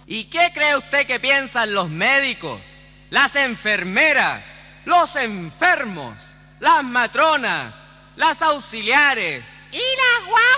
¿Y qué cree usted que piensan los médicos, las enfermeras, los enfermos, las matronas, las auxiliares Y las guaguas